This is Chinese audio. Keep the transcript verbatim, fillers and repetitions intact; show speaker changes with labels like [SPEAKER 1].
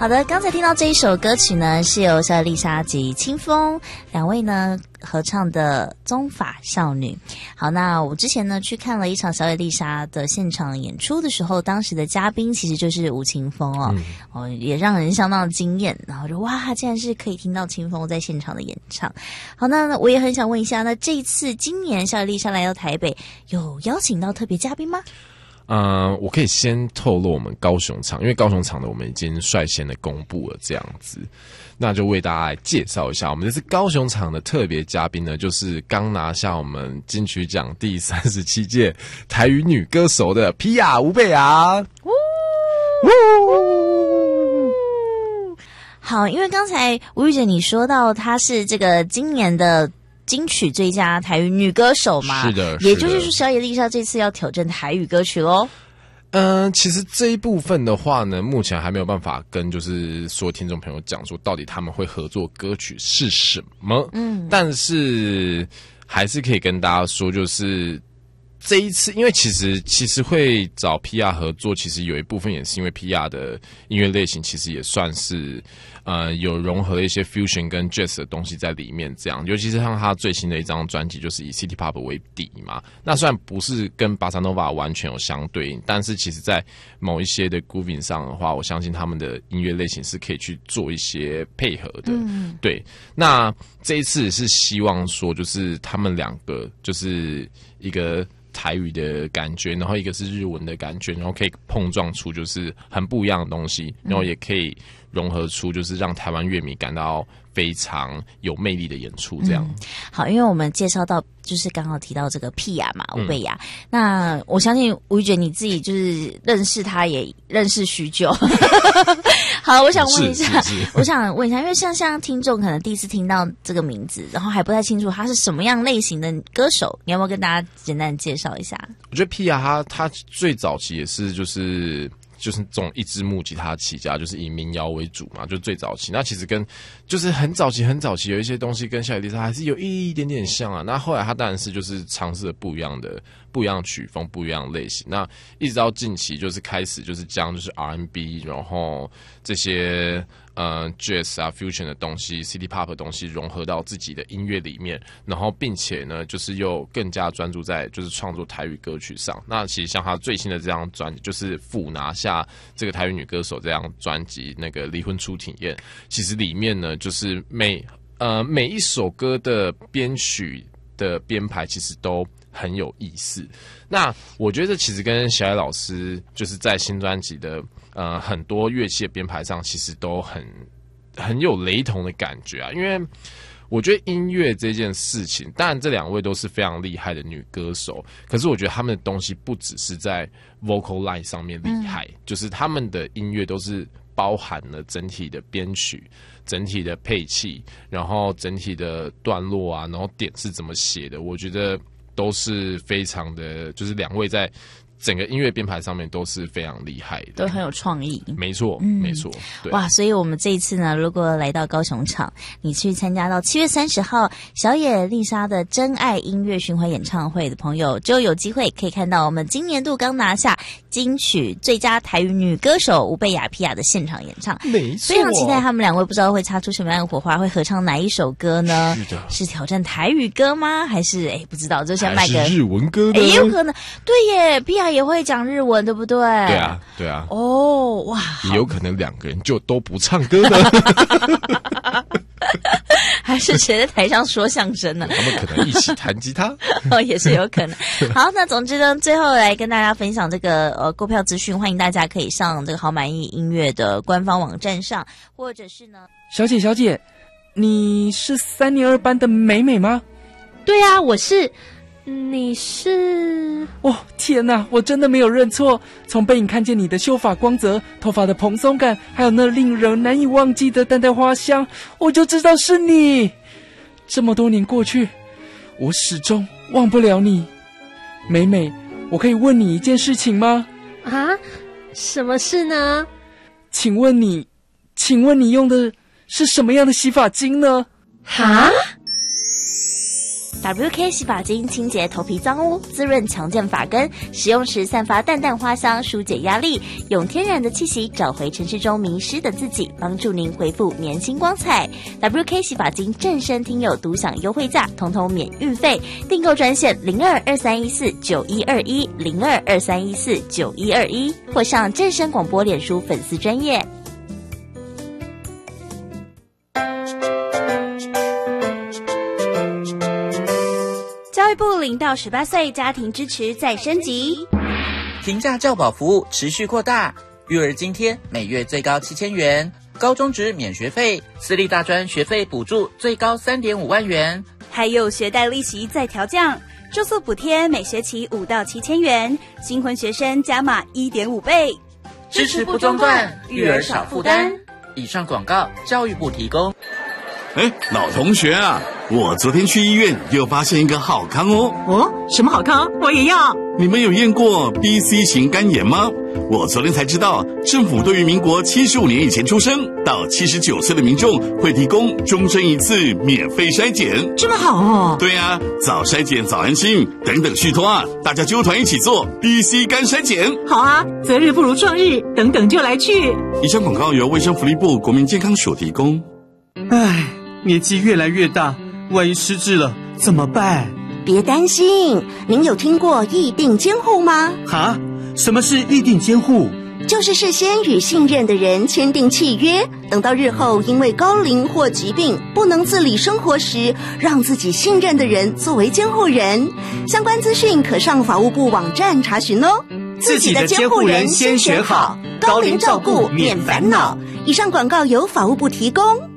[SPEAKER 1] 好的，刚才听到这一首歌曲呢，是由小野丽莎及清风两位呢合唱的《宗法少女》。好，那我之前呢去看了一场小野丽莎的现场演出的时候，当时的嘉宾其实就是吴青峰哦，嗯、哦也让人相当的惊艳。然后就哇，竟然是可以听到青峰在现场的演唱。好，那我也很想问一下，那这一次今年小野丽莎来到台北，有邀请到特别嘉宾吗？
[SPEAKER 2] 呃，我可以先透露我们高雄场，因为高雄场的我们已经率先的公布了这样子，那就为大家来介绍一下，我们这次高雄场的特别嘉宾呢，就是刚拿下我们金曲奖第三十七届台语女歌手的皮亚吴贝雅。
[SPEAKER 1] 好，因为刚才吴玉姐你说到她是这个今年的金曲最佳台语女歌手嘛，
[SPEAKER 2] 是的，
[SPEAKER 1] 也就是说小野丽莎这次要挑战台语歌曲咯。
[SPEAKER 2] 嗯、呃，其实这一部分的话呢，目前还没有办法跟就是所有听众朋友讲说到底他们会合作歌曲是什么，嗯，但是还是可以跟大家说，就是这一次，因为其实其实会找 P R 合作，其实有一部分也是因为 P R 的音乐类型其实也算是呃有融合了一些 fusion 跟 jazz 的东西在里面，这样，尤其是像他最新的一张专辑就是以 City Pop 为底嘛，那虽然不是跟 Bossa Nova 完全有相对应，但是其实在某一些的 grooving 上的话，我相信他们的音乐类型是可以去做一些配合的。嗯，对。那这一次是希望说，就是他们两个就是一个台语的感觉，然后一个是日文的感觉，然后可以碰撞出就是很不一样的东西，然后也可以融合出就是让台湾乐迷感到非常有魅力的演出这样、嗯、
[SPEAKER 1] 好，因为我们介绍到就是刚好提到这个皮亚嘛，吴贝雅、嗯、那我相信吴玉姐你自己就是认识她也认识许久好，我想问一下我想问一下，因为像像听众可能第一次听到这个名字，然后还不太清楚她是什么样类型的歌手，你要不要跟大家简单介绍一下？
[SPEAKER 2] 我觉得皮亚她她最早期也是就是就是这种一支木吉他起家，就是以民谣为主嘛，就最早期。那其实跟就是很早期很早期有一些东西跟小野丽莎还是有一点点像啊。那后来他当然是就是尝试了不一样的不一样的曲风，不一样的类型。那一直到近期就是开始就是将就是 R and B， 然后这些呃 Jazz 啊 Fusion 的东西 City Pop 的东西融合到自己的音乐里面，然后并且呢就是又更加专注在就是创作台语歌曲上。那其实像他最新的这张专辑就是复拿下这个台语女歌手这张专辑那个离婚初体验，其实里面呢就是每呃每一首歌的编曲的编排其实都很有意思。那我觉得其实跟小野老师就是在新专辑的呃很多乐器的编排上其实都很很有雷同的感觉啊，因为我觉得音乐这件事情，当然这两位都是非常厉害的女歌手，可是我觉得他们的东西不只是在 vocal line 上面厉害、嗯、就是他们的音乐都是包含了整体的编曲、整体的配器，然后整体的段落啊，然后点是怎么写的，我觉得都是非常的，就是两位在整个音乐编排上面都是非常厉害的，
[SPEAKER 1] 都很有创意。
[SPEAKER 2] 没错、嗯、没错，对。
[SPEAKER 1] 哇，所以我们这一次呢，如果来到高雄场，你去参加到七月三十号小野丽莎的真爱音乐巡回演唱会的朋友，就有机会可以看到我们今年度刚拿下金曲最佳台语女歌手吴贝雅皮亚的现场演唱。
[SPEAKER 2] 没错，
[SPEAKER 1] 非常期待他们两位，不知道会擦出什么样的火花，会合唱哪一首歌呢？
[SPEAKER 2] 是的，
[SPEAKER 1] 是挑战台语歌吗？还是哎不知道，就先卖个
[SPEAKER 2] 日文歌呢？
[SPEAKER 1] 也有可能。对耶，皮亚也会讲日文，对不对？
[SPEAKER 2] 对啊，对啊。
[SPEAKER 1] 哦，哇，
[SPEAKER 2] 也有可能两个人就都不唱歌呢。
[SPEAKER 1] 还是谁在台上说相声呢？
[SPEAKER 2] 他们可能一起弹吉他，
[SPEAKER 1] 哦，也是有可能。好，那总之呢，最后来跟大家分享这个呃购票资讯，欢迎大家可以上这个好满意音乐的官方网站上，或者是呢，
[SPEAKER 3] 小姐小姐，你是三年二班的美美吗？
[SPEAKER 4] 对啊，我是。你是？
[SPEAKER 3] 哦，天哪，我真的没有认错。从背影看见你的秀发光泽、头发的蓬松感，还有那令人难以忘记的淡淡花香，我就知道是你。这么多年过去，我始终忘不了你。美美，我可以问你一件事情吗？
[SPEAKER 4] 啊？什么事呢？
[SPEAKER 3] 请问你，请问你用的是什么样的洗发精呢？
[SPEAKER 4] 哈？
[SPEAKER 1] W K 洗发精清洁头皮脏污，滋润强健发根，使用时散发淡淡花香，疏解压力，用天然的气息找回城市中迷失的自己，帮助您恢复年轻光彩。W K 洗发精正身听友独享优惠价，通通免运费，订购专线零二二三一四九一二一零二二三一四九一二一，或上正声广播脸书粉丝专页。
[SPEAKER 5] 教育部零到十八岁家庭支持再升级，
[SPEAKER 6] 平价教保服务持续扩大，育儿津贴每月最高七千元，高中职免学费，私立大专学费补助最高三点五万元，
[SPEAKER 5] 还有学贷利息再调降，住宿补贴每学期五到七千元，新婚学生加码一点五倍，
[SPEAKER 6] 支持不中断，育儿少负担。以上广告，教育部提供。
[SPEAKER 7] 哎，老同学啊，我昨天去医院又发现一个好康哦。
[SPEAKER 8] 哦，什么好康？我也要。
[SPEAKER 7] 你们有验过 B C 型肝炎吗？我昨天才知道，政府对于民国七十五年以前出生到七十九岁的民众会提供终身一次免费筛检。
[SPEAKER 8] 这么好哦。
[SPEAKER 7] 对啊，早筛检早安心，等等续托啊，大家揪团一起做 B C 肝筛检。
[SPEAKER 8] 好啊，择日不如撞日，等等就来去。
[SPEAKER 7] 以上广告由卫生福利部国民健康署提供。
[SPEAKER 9] 唉，年纪越来越大，万一失智了怎么办？
[SPEAKER 10] 别担心，您有听过议定监护吗？
[SPEAKER 9] 哈？什么是议定监护？
[SPEAKER 10] 就是事先与信任的人签订契约，等到日后因为高龄或疾病不能自理生活时，让自己信任的人作为监护人。相关资讯可上法务部网站查询哦。
[SPEAKER 9] 自己的监护人先选好，高龄照顾免烦恼。
[SPEAKER 10] 以上广告由法务部提供。